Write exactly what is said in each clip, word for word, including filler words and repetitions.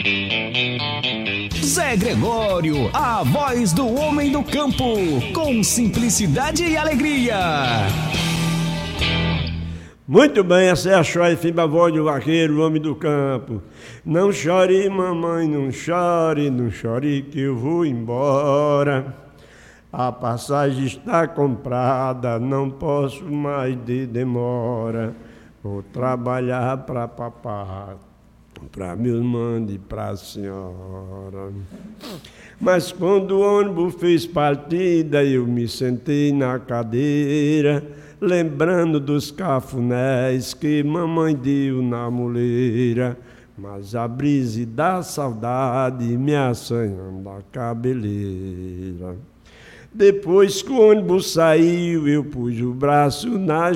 Zé Gregório, a voz do homem do campo, com simplicidade e alegria. Muito bem, essa é a Choi Fibra, a voz do vaqueiro, o homem do campo. Não chore, mamãe, não chore, não chore que eu vou embora. A passagem está comprada, não posso mais de demora. Vou trabalhar para papai, para meus irmãos e para a senhora. Mas quando o ônibus fez partida, eu me sentei na cadeira, lembrando dos cafunés que mamãe deu na muleira. Mas a brisa da saudade me assanhando a cabeleira. Depois que o ônibus saiu, eu pus o braço na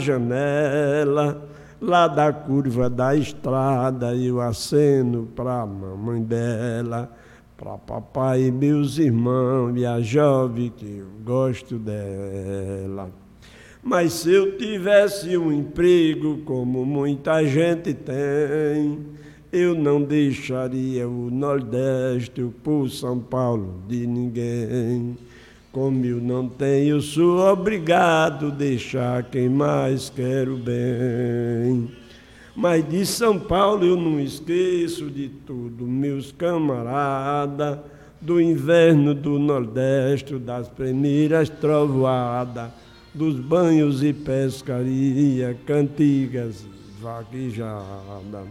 janela. Lá da curva da estrada eu aceno pra mamãe dela, pra papai e meus irmãos e a jovem que eu gosto dela. Mas se eu tivesse um emprego como muita gente tem, eu não deixaria o Nordeste por São Paulo de ninguém. Como eu não tenho, sou obrigado a deixar quem mais quero bem. Mas de São Paulo eu não esqueço de tudo, meus camaradas, do inverno do Nordeste, das primeiras trovoadas, dos banhos e pescaria, cantigas e vaquejada.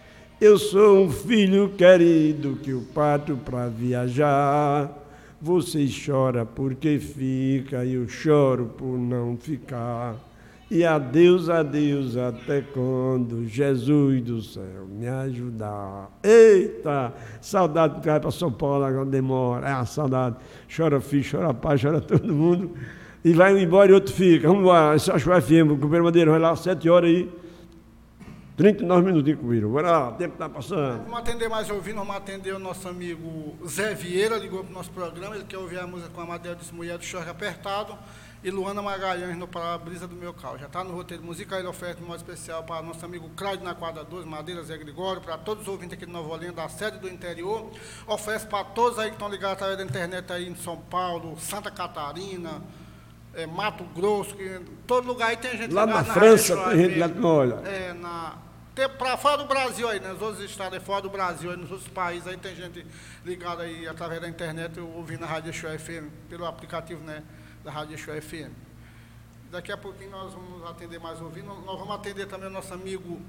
Eu sou um filho querido que eu parto para viajar. Você chora porque fica, e eu choro por não ficar. E adeus, adeus, até quando Jesus do céu me ajudar. Eita, saudade que vai para São Paulo, agora demora. É a saudade. Chora filho, chora pai, chora todo mundo. E vai embora e outro fica. Vamos embora, esse acho que vai F M, o Companheiro Madeira vai lá, sete horas aí. trinta e nove minutinhos comigo. Bora lá, o tempo está passando. Vamos atender mais ouvindo, vamos atender o nosso amigo Zé Vieira, ligou para o nosso programa, ele quer ouvir a música com a Madeira disse Mulher do Chorro Apertado e Luana Magalhães no Para-Brisa do Meu Carro. Já está no roteiro musical, ele oferece um modo especial para o nosso amigo Cláudio na quadra doze, Madeira, Zé Gregório, para todos os ouvintes aqui de Nova Olinda, da sede do interior. Oferece para todos aí que estão ligados através da internet aí em São Paulo, Santa Catarina, é, Mato Grosso, que, todo lugar aí tem gente lá na França, tem gente lá que não olha. É, na... para fora do Brasil aí, né? Nos outros estados aí, fora do Brasil, aí, nos outros países aí tem gente ligada aí através da internet, ouvindo a Rádio Show F M, pelo aplicativo, né, da Rádio Show F M. Daqui a pouquinho nós vamos atender mais ouvindo, nós vamos atender também o nosso amigo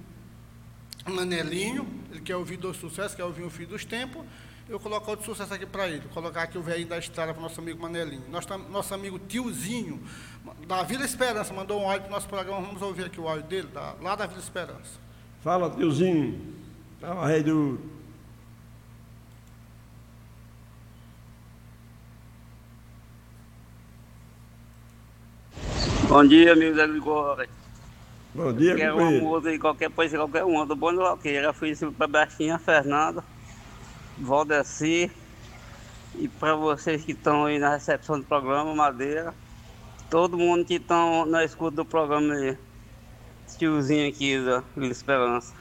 Manelinho, ele quer ouvir dois sucessos, quer ouvir o Filho dos Tempos. Eu vou colocar outro sucesso aqui para ele, vou colocar aqui o velhinho da estrada para o nosso amigo Manelinho. Nosso, nosso amigo Tiozinho, da Vila Esperança, mandou um áudio para o nosso programa, vamos ouvir aqui o áudio dele, da, lá da Vila Esperança. Fala, tiozinho. Fala, rei do... Bom dia, amigo Zé Gregório. Bom dia, qualquer uma música, qualquer coisa, qualquer uma, do bom do vaqueiro. Eu fui para Bestinha, Fernanda, Valdeci, e para vocês que estão aí na recepção do programa, Madeira, todo mundo que estão na escuta do programa aí. Tiozinho aqui da Vila Esperança.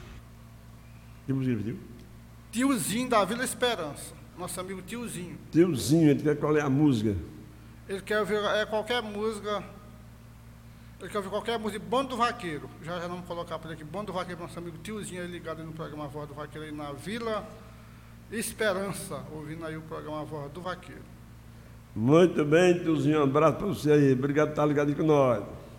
Tiozinho da Vila Esperança. Nosso amigo Tiozinho. Tiozinho, ele quer qual é a música? Ele quer ouvir é, qualquer música. Ele quer ouvir qualquer música. Bom do Vaqueiro. Já já vamos colocar por aqui. Bom do Vaqueiro, nosso amigo Tiozinho, aí ligado aí no programa Voz do Vaqueiro aí na Vila Esperança. Ouvindo aí o programa Voz do Vaqueiro. Muito bem, tiozinho. Um abraço para você aí. Obrigado por estar ligado aí com nós.